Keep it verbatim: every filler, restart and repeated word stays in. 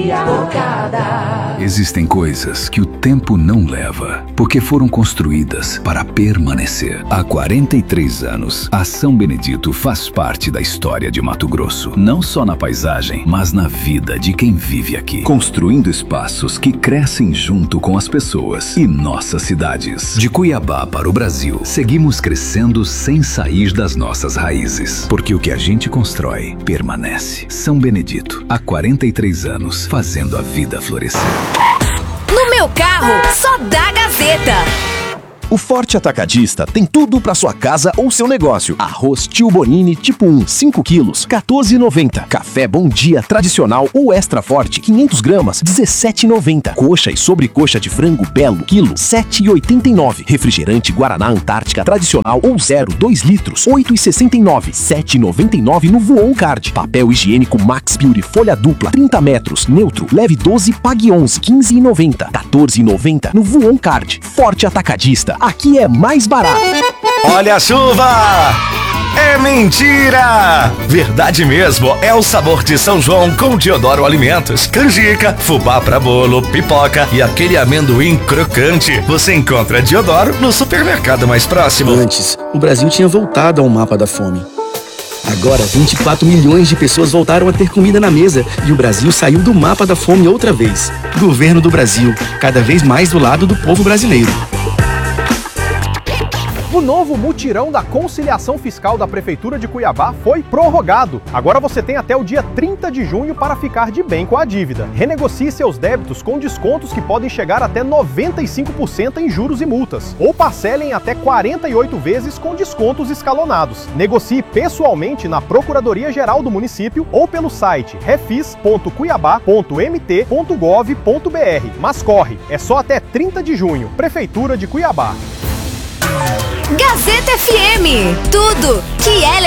Via Ocada. Existem coisas que o tempo não leva, porque foram construídas para permanecer. Há quarenta e três anos, a São Benedito faz parte da história de Mato Grosso. Não só na paisagem, mas na vida de quem vive aqui. Construindo espaços que crescem junto com as pessoas e nossas cidades. De Cuiabá para o Brasil, seguimos crescendo sem sair das nossas raízes. Porque o que a gente constrói, permanece. São Benedito, há quarenta e três anos, fazendo a vida florescer. No meu carro, só dá Gazeta. O Forte Atacadista tem tudo para sua casa ou seu negócio. Arroz Tio Bonini tipo um, cinco quilos, quatorze reais e noventa centavos. Café Bom Dia tradicional ou extra forte, quinhentos gramas, dezessete reais e noventa centavos. Coxa e sobrecoxa de frango Belo, quilo, sete reais e oitenta e nove centavos. Refrigerante Guaraná Antártica tradicional ou zero, dois litros, oito reais e sessenta e nove centavos. sete reais e noventa e nove centavos no Voon Card. Papel higiênico Max Beauty folha dupla, trinta metros, neutro, leve doze, pague onze, quinze reais e noventa centavos. quatorze reais e noventa centavos no Voon Card. Forte Atacadista. Aqui é mais barato. Olha a chuva! É mentira! Verdade mesmo, é o sabor de São João com Diodoro Alimentos. Canjica, fubá pra bolo, pipoca e aquele amendoim crocante. Você encontra Diodoro no supermercado mais próximo. Antes, o Brasil tinha voltado ao mapa da fome. Agora, vinte e quatro milhões de pessoas voltaram a ter comida na mesa e o Brasil saiu do mapa da fome outra vez. Governo do Brasil, cada vez mais do lado do povo brasileiro. O novo mutirão da conciliação fiscal da Prefeitura de Cuiabá foi prorrogado. Agora você tem até o dia trinta de junho para ficar de bem com a dívida. Renegocie seus débitos com descontos que podem chegar até noventa e cinco por cento em juros e multas. Ou parcelem até quarenta e oito vezes com descontos escalonados. Negocie pessoalmente na Procuradoria-Geral do município ou pelo site refis ponto cuiabá ponto m t ponto gov ponto b r. Mas corre, é só até trinta de junho. Prefeitura de Cuiabá. Gazeta F M, tudo que é legal.